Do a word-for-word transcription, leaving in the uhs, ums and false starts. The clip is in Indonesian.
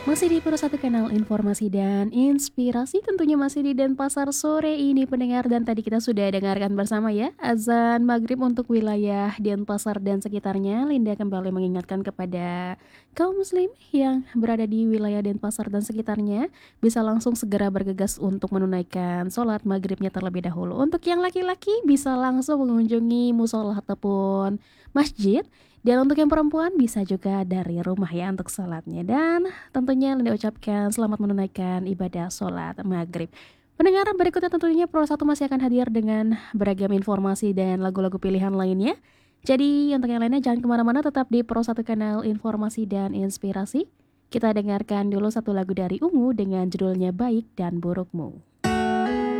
Masih di Pro satu Kanal Informasi dan Inspirasi, tentunya masih di Denpasar sore ini pendengar, dan tadi kita sudah dengarkan bersama ya azan maghrib untuk wilayah Denpasar dan sekitarnya. Linda kembali mengingatkan kepada kaum muslim yang berada di wilayah Denpasar dan sekitarnya bisa langsung segera bergegas untuk menunaikan sholat maghribnya terlebih dahulu. Untuk yang laki-laki bisa langsung mengunjungi musola ataupun masjid, dan untuk yang perempuan bisa juga dari rumah ya untuk sholatnya. Dan tentunya Linda ucapkan selamat menunaikan ibadah sholat maghrib. Pendengar berikutnya tentunya Pro satu masih akan hadir dengan beragam informasi dan lagu-lagu pilihan lainnya. Jadi untuk yang lainnya jangan kemana-mana, tetap di Pro satu Kanal Informasi dan Inspirasi. Kita dengarkan dulu satu lagu dari Ungu dengan judulnya Baik dan Burukmu.